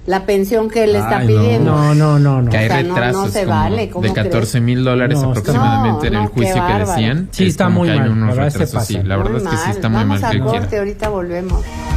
la pensión que él está Ay, pidiendo. No. Que hay O sea, no retrasos se como vale, ¿cómo de $14,000 No, aproximadamente en el no, juicio qué que bárbaro. decían. Sí, Es está como muy que hay mal, unos la verdad se retrasos, sí. pasan. La verdad es que sí está muy mal Vamos que a él quiera. corte, ahorita volvemos.